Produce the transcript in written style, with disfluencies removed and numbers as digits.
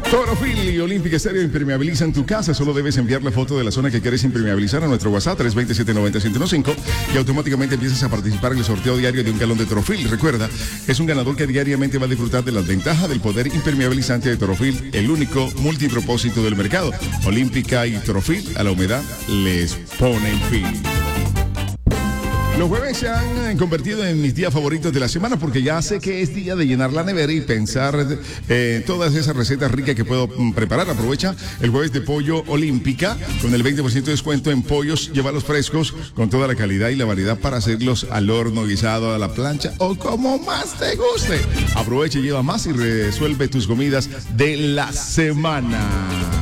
Torofil y Olímpica Estéreo impermeabilizan tu casa. Solo debes enviar la foto de la zona que quieres impermeabilizar a nuestro WhatsApp 327-90-1015 y automáticamente empiezas a participar en el sorteo diario de un galón de Torofil. Recuerda, es un ganador que diariamente va a disfrutar de las ventajas del poder impermeabilizante de Torofil, el único multipropósito del mercado. Olímpica y Torofil a la humedad les ponen fin. Los jueves se han convertido en mis días favoritos de la semana porque ya sé que es día de llenar la nevera y pensar todas esas recetas ricas que puedo preparar. Aprovecha el jueves de pollo Olímpica con el 20% de descuento en pollos. Llévalos frescos con toda la calidad y la variedad para hacerlos al horno, guisado, a la plancha o como más te guste. Aprovecha y lleva más y resuelve tus comidas de la semana.